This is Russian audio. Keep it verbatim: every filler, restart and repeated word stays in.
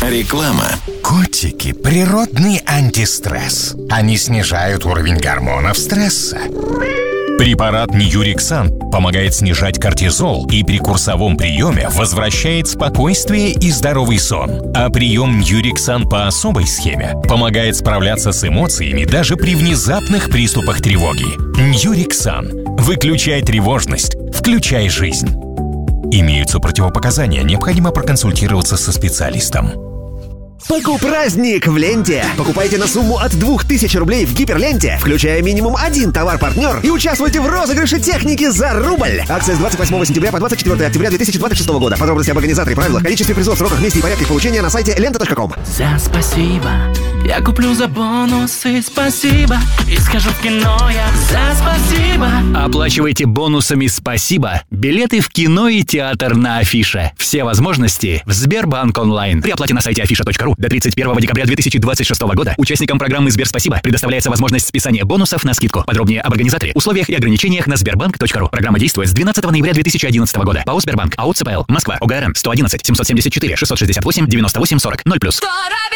Реклама. Котики – природный антистресс. Они снижают уровень гормонов стресса. Препарат Ньюрексан помогает снижать кортизол и при курсовом приеме возвращает спокойствие и здоровый сон. А прием Ньюрексан по особой схеме помогает справляться с эмоциями даже при внезапных приступах тревоги. Ньюрексан. Выключай тревожность. Включай жизнь. Имеются противопоказания. Необходимо проконсультироваться со специалистом. Покупраздник в ленте. Покупайте на сумму от двух тысяч рублей в гиперленте, включая минимум один товар-партнер, и участвуйте в розыгрыше техники за рубль. Акция с двадцать восьмого сентября по двадцать четвёртое октября две тысячи двадцать шестого года. Подробности об организаторе, правилах, количестве призов, сроках, месте и порядке получения на сайте лента точка ком. За спасибо я куплю за бонусы, спасибо, и схожу в кино я за спасибо. Оплачивайте бонусами «Спасибо» билеты в кино и театр на Афише. Все возможности в Сбербанк онлайн. При оплате на сайте афиша точка ру до тридцать первого декабря две тысячи двадцать шестого года участникам программы «Сберспасибо» предоставляется возможность списания бонусов на скидку. Подробнее об организаторе, условиях и ограничениях на сбербанк точка ру. Программа действует с двенадцатого ноября две тысячи одиннадцатого года. ПАО «Сбербанк», АО ЦПЛ, Москва, ОГРН сто одиннадцать семьсот семьдесят четыре шестьсот шестьдесят восемь девяносто восемь сорок ноль плюс.